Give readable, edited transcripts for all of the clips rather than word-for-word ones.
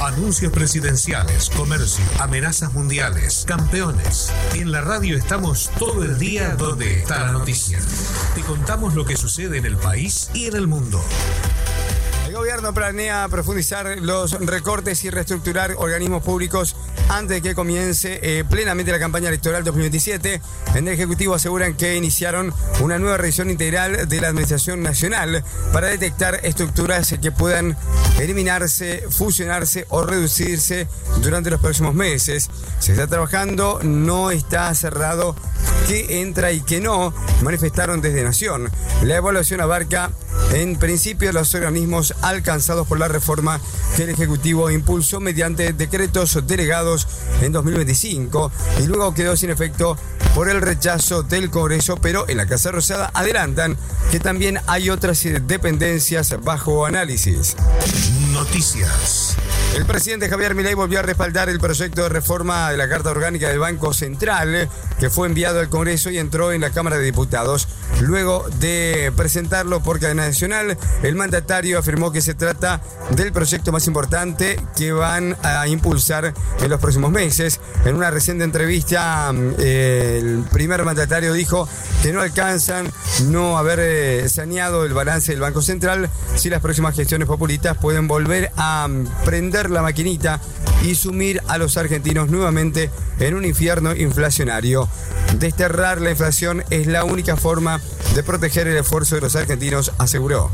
Anuncios presidenciales, comercio, amenazas mundiales, campeones. En la radio estamos todo el día donde está la noticia. Te contamos lo que sucede en el país y en el mundo. El gobierno planea profundizar los recortes y reestructurar organismos públicos antes de que comience plenamente la campaña electoral 2027. En el Ejecutivo aseguran que iniciaron una nueva revisión integral de la Administración Nacional para detectar estructuras que puedan eliminarse, fusionarse o reducirse durante los próximos meses. Se está trabajando, no está cerrado qué entra y qué no, manifestaron desde Nación. La evaluación abarca en principio los organismos alcanzados por la reforma que el Ejecutivo impulsó mediante decretos delegados en 2025 y luego quedó sin efecto por el rechazo del Congreso, pero en la Casa Rosada adelantan que también hay otras dependencias bajo análisis. Noticias. El presidente Javier Milei volvió a respaldar el proyecto de reforma de la Carta Orgánica del Banco Central que fue enviado al Congreso y entró en la Cámara de Diputados. Luego de presentarlo por cadena nacional, el mandatario afirmó que se trata del proyecto más importante que van a impulsar en los próximos meses. En una reciente entrevista, el primer mandatario dijo que no alcanzan no haber saneado el balance del Banco Central si las próximas gestiones populistas pueden volver a prender la maquinita y sumir a los argentinos nuevamente en un infierno inflacionario. Desterrar la inflación es la única forma de proteger el esfuerzo de los argentinos, aseguró.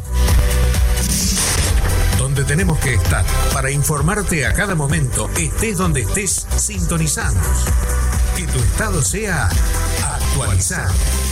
Donde tenemos que estar para informarte a cada momento, estés donde estés, sintonizanos. Que tu estado sea actualizado.